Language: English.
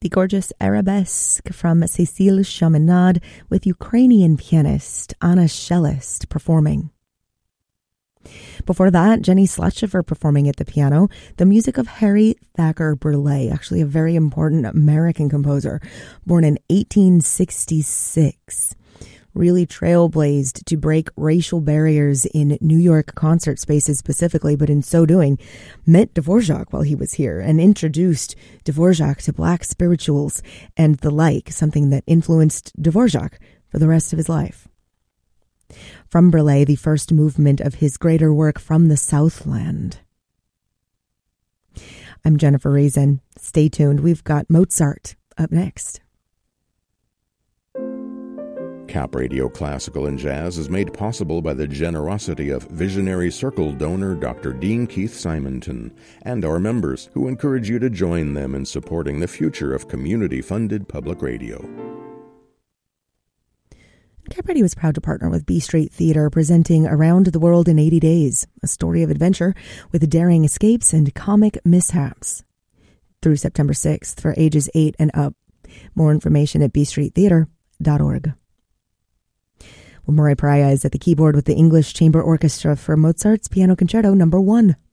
The gorgeous Arabesque from Cécile Chaminade with Ukrainian pianist Anna Shelest performing. Before that, Jenny Slutchever performing at the piano, the music of Harry Thacker Burleigh, actually a very important American composer, born in 1866. Really trailblazed to break racial barriers in New York concert spaces specifically, but in so doing, met Dvorak while he was here and introduced Dvorak to black spirituals and the like, something that influenced Dvorak for the rest of his life. From Burleigh, the first movement of his greater work From the Southland. I'm Jennifer Reason. Stay tuned. We've got Mozart up next. Cap Radio Classical and Jazz is made possible by the generosity of Visionary Circle donor Dr. Dean Keith Simonton and our members, who encourage you to join them in supporting the future of community-funded public radio. Cap Radio is proud to partner with B Street Theatre, presenting Around the World in 80 Days, a story of adventure with daring escapes and comic mishaps. Through September 6th for ages 8 and up. More information at bstreettheatre.org. Well, Murray Pariah is at the keyboard with the English Chamber Orchestra for Mozart's Piano Concerto No. 1.